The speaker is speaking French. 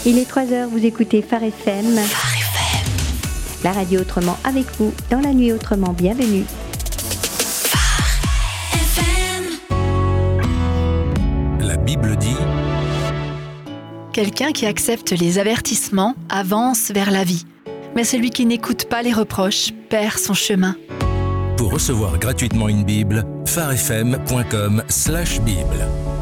Il est 3h, vous écoutez Phare FM. Phare FM. La radio autrement avec vous, dans la nuit autrement, bienvenue. Phare FM. La Bible dit... Quelqu'un qui accepte les avertissements avance vers la vie. Mais celui qui n'écoute pas les reproches perd son chemin. Pour recevoir gratuitement une Bible, pharefm.com/Bible.